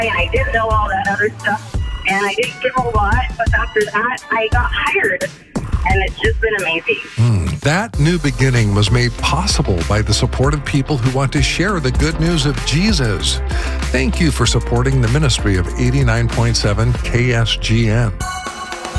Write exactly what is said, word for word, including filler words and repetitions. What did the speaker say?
and I didn't know all that other stuff, and I didn't give a lot, but after that, I got hired, and it's just been amazing. Mm, that new beginning was made possible by the support of people who want to share the good news of Jesus. Thank you for supporting the ministry of eighty-nine point seven K S G N.